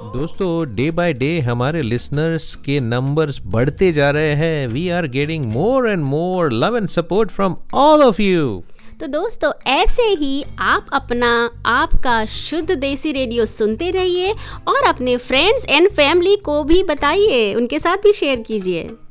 दोस्तों day by day हमारे listeners के नंबर्स बढ़ते जा रहे हैं. We are getting more and more love and support from all of you. तो दोस्तों ऐसे ही आप आपका शुद्ध देसी रेडियो सुनते रहिए और अपने फ्रेंड्स एंड फैमिली को भी बताइए, उनके साथ भी शेयर कीजिए.